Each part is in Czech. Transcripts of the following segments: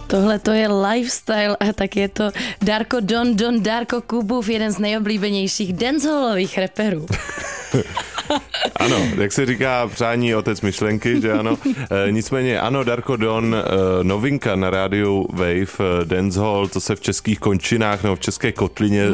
Tohle to je lifestyle a tak je to Darko Don Darko Kubův, jeden z nejoblíbenějších dancehallových raperů. Ano, jak se říká, přání otec myšlenky, že ano. Nicméně ano, Darko Don, novinka na rádiu Wave, dancehall, co se v českých končinách nebo v české kotlině,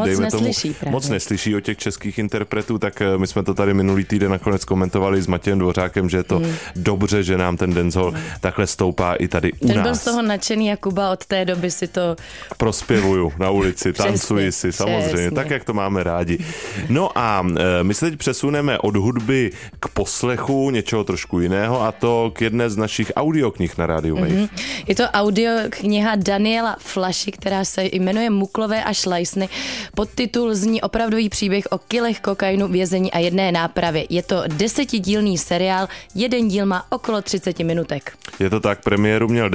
moc neslyší o těch českých interpretů, tak my jsme to tady minulý týden nakonec komentovali s Matějem Dvořákem, že je to dobře, že nám ten dancehall takhle stoupá i tady u nás. Ten byl z toho nadšený a Kuba od té doby si to... Prospěvuju na ulici, tancuji si, samozřejmě, tak, jak to máme rádi. No a my se teď přesuneme od hudby k poslechu něčeho trošku jiného, a to k jedné z našich audioknih na rádiu Wave. Je to audiokniha Daniela Flaši, která se jmenuje Muklové a šlajsny. Podtitul zní Opravdový příběh o kilech kokainu, vězení a jedné nápravě. Je to 10dílný seriál, jeden díl má okolo 30 minutek. Je to tak, premiéru měl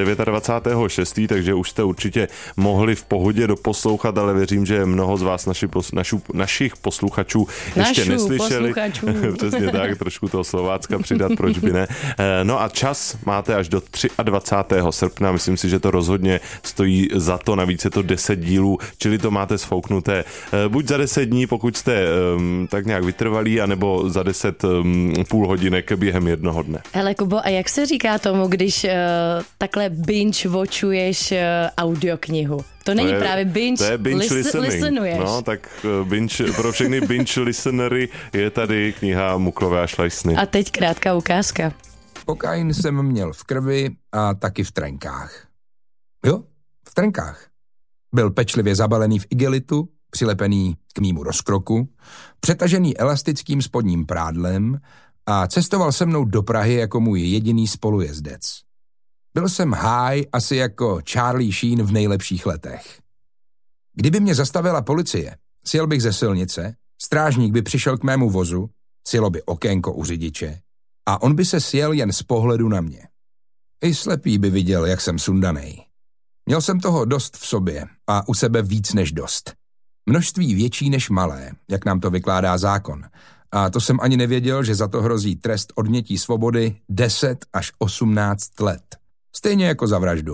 29.6., takže už jste určitě mohli v pohodě doposlouchat, ale věřím, že mnoho z vás našich posluchačů ještě neslyšeli. Přesně tak, trošku toho Slovácka přidat, proč by ne. No a čas máte až do 23. srpna, myslím si, že to rozhodně stojí za to, navíc je to 10 dílů, čili to máte sfouknuté buď za 10 dní, pokud jste tak nějak vytrvalí, anebo za 10 půl hodinek během jednoho dne. Hele Kubo, a jak se říká tomu, když takhle binge-watchuješ audioknihu? To není právě binge, to je binge listenuješ. No, tak pro všechny binge listenery je tady kniha Muklové a šlajsny. A teď krátká ukázka. Kokain jsem měl v krvi a taky v trenkách. Jo, v trenkách. Byl pečlivě zabalený v igelitu, přilepený k mýmu rozkroku, přetažený elastickým spodním prádlem a cestoval se mnou do Prahy jako můj jediný spolujezdec. Byl jsem high asi jako Charlie Sheen v nejlepších letech. Kdyby mě zastavila policie, sjel bych ze silnice, strážník by přišel k mému vozu, sjelo by okénko u řidiče a on by se sjel jen z pohledu na mě. I slepý by viděl, jak jsem sundanej. Měl jsem toho dost v sobě a u sebe víc než dost. Množství větší než malé, jak nám to vykládá zákon. A to jsem ani nevěděl, že za to hrozí trest odnětí svobody 10 až 18 let. Stejně jako za vraždu.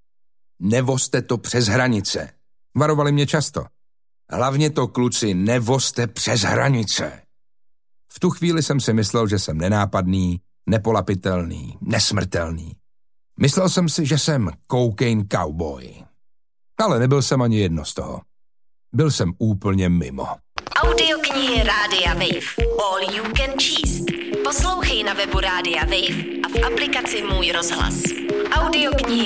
Nevozte to přes hranice. Varovali mě často. Hlavně to, kluci, nevozte přes hranice. V tu chvíli jsem si myslel, že jsem nenápadný, nepolapitelný, nesmrtelný. Myslel jsem si, že jsem cocaine cowboy. Ale nebyl jsem ani jedno z toho. Byl jsem úplně mimo. Audioknihy Rádia Wave. All you can číst. Poslouchej na webu Rádia Wave a v aplikaci Můj rozhlas. Audioknihy